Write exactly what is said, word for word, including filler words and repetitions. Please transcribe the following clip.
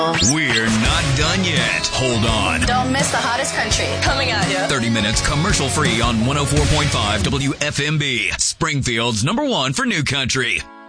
We're not done yet. Hold on. Don't miss the hottest country coming at you. thirty minutes commercial free on one oh four point five W F M B, Springfield's number one for new country.